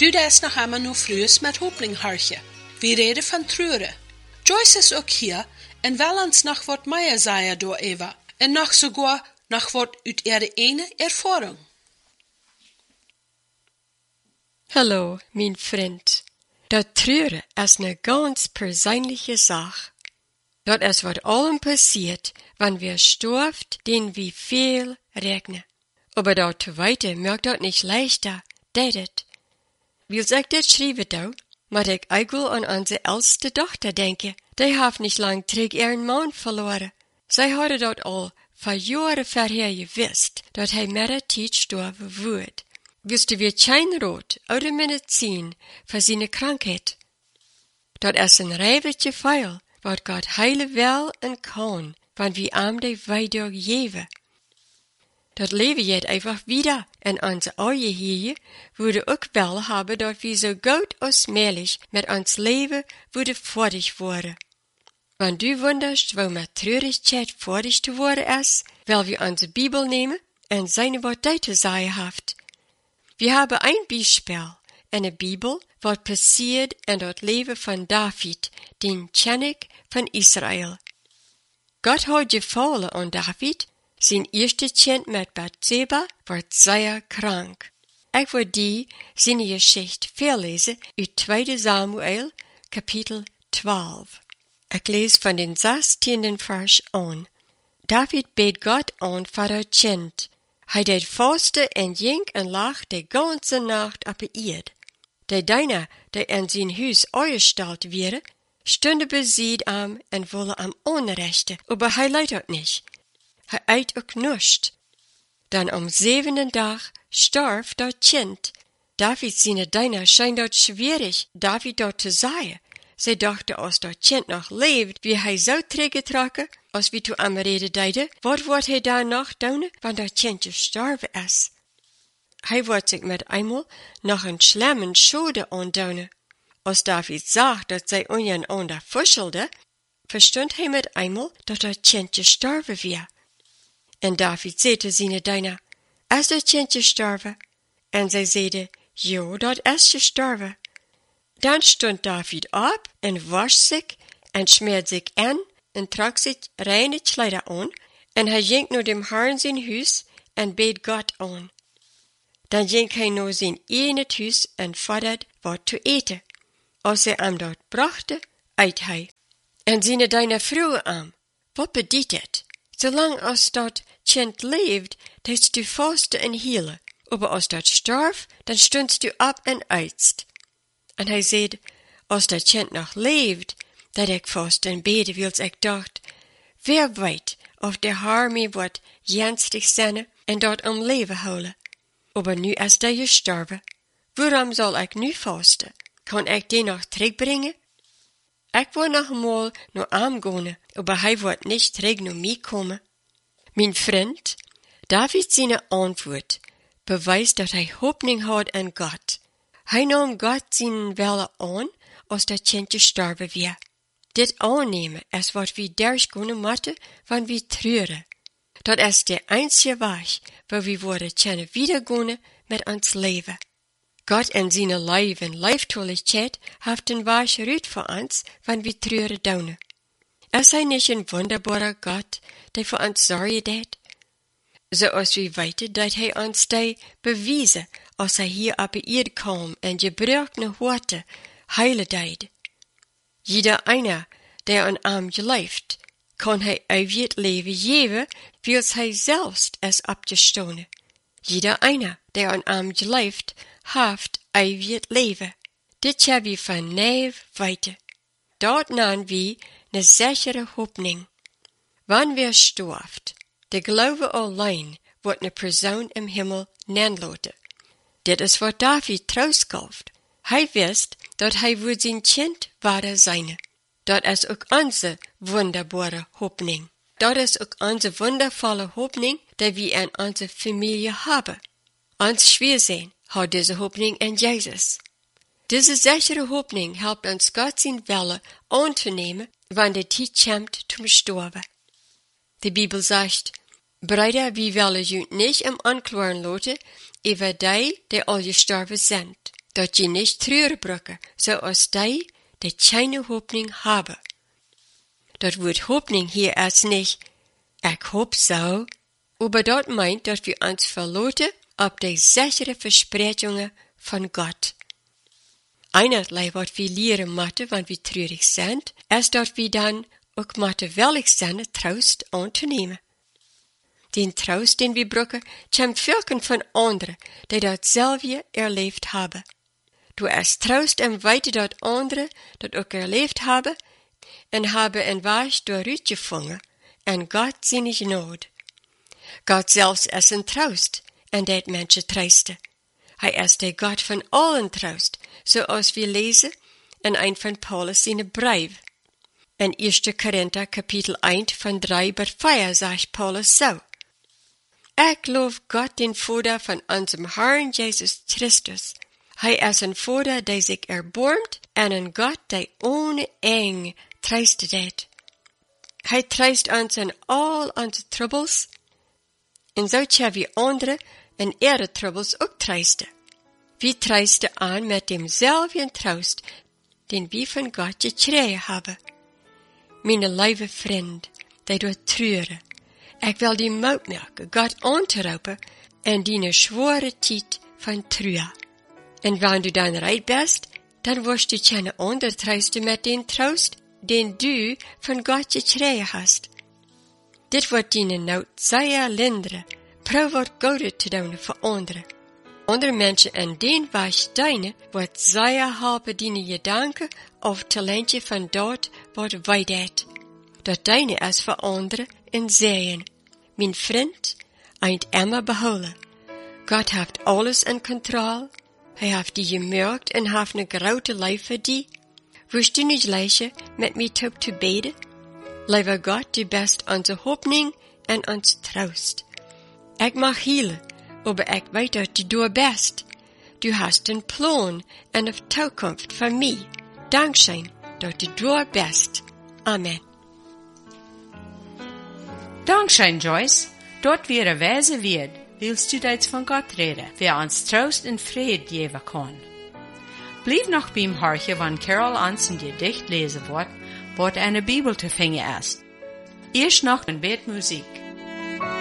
Du das noch einmal nur frühes mit Hoffnung hartje. Wir reden von Trüre. Joyce ist auch hier, en wel ons nog wat meer zei door Eva, en nog sogar nog wat uit ihre ene Erfahrung. Hallo, mein Freund. Dat Trüre ist eine ganz persönliche Sache. Dat ist wat allem passiert, wann wir storft, den wie viel regnen. Aber dat te weite merkt dat nicht leichter, det. Wie ich dat schreibe da, maar ich eigel an unsere älteste Tochter denke, die haf nicht lang träg ihren Mann verloren. Sie hatte dat all vor Jahren vorher gewusst, dat hij met der Tijd sterben würde. Wüsste wir kein Rot oder Medizin für seine Krankheit. Dat ist ein rijvertje Feil, wat Gott heile wel en kann, wann wir am de weiter geben. Dat leven jet einfach wieder, en onze oje hier würde ook wel haben, dat wir so gut als möglich mit ons Leben würde fertig worden. Wenn du wunderst, wo mit Traurigkeit fertig zu worden ist, weil wir unsere Bibel nehmen en seine Worte zu sagen haft. Wir haben ein Beispiel in der Bibel, wat passiert in das Leben von David, den König von Israel. Gott hat gefallen an David. Sein erste Kind mit Bathseba wordt sehr krank. Ich will die seine Geschichte verlesen uit 2 Samuel, Kapitel 12. Ich lese von den 16. Vers an. David bet Gott an voor dat Kind. Hij deed vasten en ging en lag de ganze Nacht op de Erde. De Diener, die in zijn huis eingesteld werden, stonden bezied am en wollen am Unrechte, aber hij leidt dat niet. Hij eet ook nichts. Dan am 7. Dag starf dat Kind. David seine Diener scheint dat schwierig, David dat te zeggen. Zij dachten, als dat Kind nog leeft, wie hij zou teruggetrokken, als wie toe am reden deiden, wat wordt hij daar nog doen, wanneer dat Kind gestorven is? Hij wordt zich met eenmaal nog een schlimmen schade aandoen. Als David zag dat zij ondereinander fuschelde, verstond hij met eenmaal dat dat Kind gestorven was. En David zei te zijn Diener, is dat kind gestorven? En zij zeiden, ja, dat is gestorven. Dan stond David op en wasch zich en smeert zich aan en trok zich reine kleider aan en hij ging naar dem Herrn zijn huis en beet God aan. Dan ging hij naar zijn ene huis en fordert wat te eten. Als zij hem dat brachte, eet hij. En zijn Diener vroegen hem, wat bedient het? Zolang als dat kind leeft, deedst du vasten en hielen. Aber als dat starf, dan stundst du op en eitst. En hij zei, als dat kind nog leeft, dat ik vasten en beden wils ik dacht, wer weet of de Heer mij wat jenstig zenden en dat om leven houden. Aber nu is hij gestorven. Waarom zal ik nu vasten? Kan ik die nog terugbrengen? Ik wil nog eenmaal naar hem gaan, aber hij wordt niet terug naar mij komen. Mijn vriend, David seine Antwort beweist, dat hij hoopning had in God. Hij nam God zijn wille aan, als dat kind gestorven was. Dit aannemen is wat we durchgehen moeten, wanneer we treuren. Dat is de einzige weg, waar we worden kunnen wiedergehen met ons leven. God in zijn lief en lieftoeligheid heeft een weg uit voor ons, wanneer we treuren doen. Is hij niet een wonderbare God, die voor ons zorgen deed? Zoals we weten, dat hij ons die bewijzen, als hij hier op de Erde kwam en gebruikte woorden heile deed. Jeder einer, der an hem gelooft, kan hij eeuwig leven geven, wils hij zelfs is opgestaan. Jeder einer, der an hem gelooft, heeft eeuwig leven. Dit hebben we van neef weten. Dat namen we een sichere hoopning. Wanneer wir sterft, de Glaube allein wordt een persoon im Himmel nenloten. Dit is wat David troost gaf. Hij wist dat hij voor zijn kind ware zijn. Dat is ook onze wunderbare hoopning. Dat is ook onze wundervolle hoopning, die we in onze familie hebben. Ons Schwiersinn hat diese hoopning in Jesus. Diese sichere hoopning helpt ons Gott zijn Wille anzunehmen, wanneer de tijd komt zum Sterben. Die Bibel sagt, Brüder, wir wollen ju nicht im Anklagen lassen, über die al gestorben sind. dat je nicht treuren brücken, zoals die keine Hoffnung haben. Dat woord Hoffnung hier als nicht, ich hoop so, aber dat meint, dat wir uns verlaten auf die sichere Versprechungen von Gott. Einerlei, wat wir lehren moeten, wanneer wir treurig sind, ist, dat wir dann auch moeten willig zijn Trost anzunehmen. Den Trost, den wir brauchen, kommt vielken von anderen, die dat selber erlebt haben. Du hast Trost im Weite dat anderen dat auch erlebt haben, en hebben en Weg durchgefangen, en Gott seine Gnade. Gott selbst ist ein Trost, en dat Menschen trösten. Ist der Gott von allen Trost, zoals wir lesen in ein von Paulus seine Brief. In 1. Korinther Kapitel 1 von 3 bis 4 sagt Paulus so: Ich lof Gott, den Vater von unserem Herrn Jesus Christus. Ist ein Vater, der sich erbarmt, en ein Gott, der ohne eng tröstet hat. Tröst uns in all unsere Troubles, en so können wir andere in ihre Troubles auch trösten. Wir trösten an mit demselben Trost, den wir von Gott gekriegt haben. Meine lieve Freund, die dort treuren, ich will die Mut machen, Gott anzurufen in die schwere Zeit von Treue. Und wenn du dann reit bist, dann wirst du keine andere trösten mit dem Trost, den du von Gott gekriegt hast. Dit wird deine Not sehr linderen, probeer Gutes zu tun für andere. Andere Menschen in den Weg deine, wird sehr helpen deine Gedanken auf Talentje von dort, wat weidet. Dat deine ist für andere in Sehen. Mein Freund, eint immer beholen. Gott hat alles in Kontrolle. Hat die gemerkt en hat ne grote Life für die. Wirst du nicht leichen, mit mir zu beten? Lieber Gott, du bist unsere Hoffnung und uns Trost. Ich mag healen, aber ich weiß, dass du bist. Du hast einen Plan und eine Zukunft für mich. Dankeschön, dass du bist. Amen. Dankeschön, Joyce. Dort wäre weise wird, willst du jetzt von Gott reden, wer uns Trost und Frieden geben kann. Blieb noch beim Horchen, wann Carol uns ein Gedicht lesen wird, wo eine Bibel zu finden ist. Erst noch ein Betmusik.